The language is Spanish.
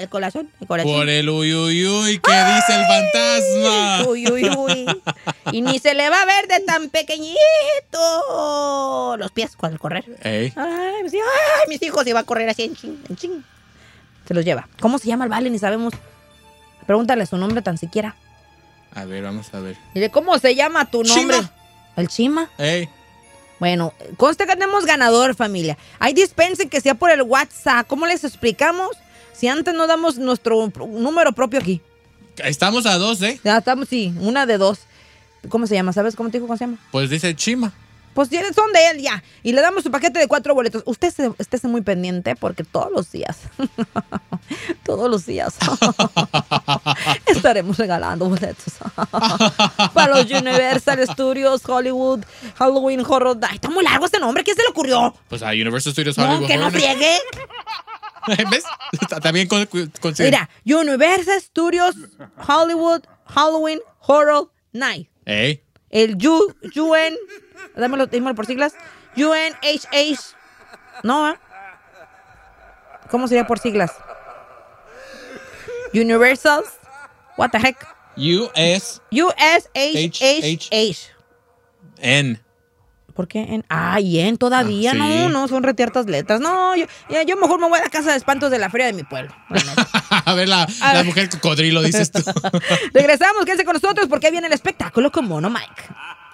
el corazón. Por el uy, uy, uy, ¿qué dice el fantasma? Uy, uy, uy. Y ni se le va a ver de tan pequeñito. Los pies al correr. Ey. Ay, mis hijos, iba a correr así en ching. Se los lleva. ¿Cómo se llama el vale? Ni sabemos. Pregúntale su nombre tan siquiera. A ver, vamos a ver. Dile, ¿cómo se llama tu nombre? Chima. ¿El Chima? Ey. Bueno, conste que tenemos ganador, familia. Ahí dispensen que sea por el WhatsApp. ¿Cómo les explicamos? Si antes no damos nuestro número propio aquí. Estamos a 2, ¿eh? Ya estamos, sí, una de dos. ¿Cómo se llama? ¿Sabes cómo te dijo cómo se llama? Pues dice Chima. Pues son de él ya. Y le damos su paquete de 4 boletos. Usted esté muy pendiente porque todos los días estaremos regalando boletos para los Universal Studios Hollywood Halloween Horror Night. Está muy largo este nombre. ¿Quién se le ocurrió? Pues a Universal Studios Hollywood. No, que no Horror Night. friegue. ¿Ves? También Mira, Universal Studios Hollywood Halloween Horror Night. Ey. El UN, dímelo por siglas, UNHH, no, ¿cómo sería por siglas? Universal, what the heck? USHN. USHHH. ¿Por qué en? Y en todavía, Sí. no, son retiertas letras. No, yo mejor me voy a la casa de espantos de la feria de mi pueblo. A ver, la mujer cocodrilo, dices tú. Regresamos, quédense con nosotros porque ahí viene el espectáculo con Mono Mike.